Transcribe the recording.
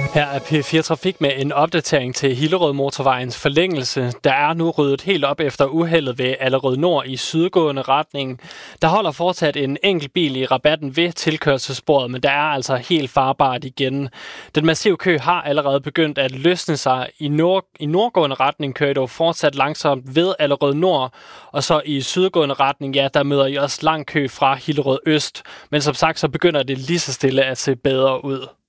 Her er P4 Trafik med en opdatering til Hillerød Motorvejens forlængelse. Der er nu ryddet helt op efter uheldet ved Allerød Nord i sydgående retning. Der holder fortsat en enkelt bil i rabatten ved tilkørselssporet, men der er altså helt farbart igen. Den massive kø har allerede begyndt at løsne sig. I nordgående retning kører dog fortsat langsomt ved Allerød Nord, og så i sydgående retning, ja, der møder I også lang kø fra Hillerød Øst. Men som sagt, så begynder det lige så stille at se bedre ud.